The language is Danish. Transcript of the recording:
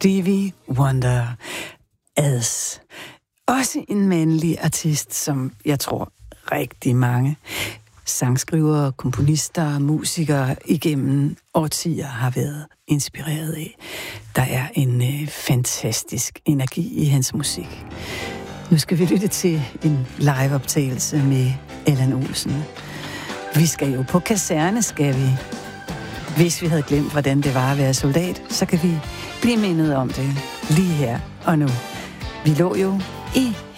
Stevie Wonder as. Også en mandlig artist, som jeg tror rigtig mange sangskrivere, komponister og musikere igennem årtier har været inspireret af. Der er en fantastisk energi i hans musik. Nu skal vi lytte til en liveoptagelse med Allan Olsen. Vi skal jo på kaserne, skal vi. Hvis vi havde glemt, hvordan det var at være soldat, så kan vi blive mindet om det lige her og nu. Vi lå jo i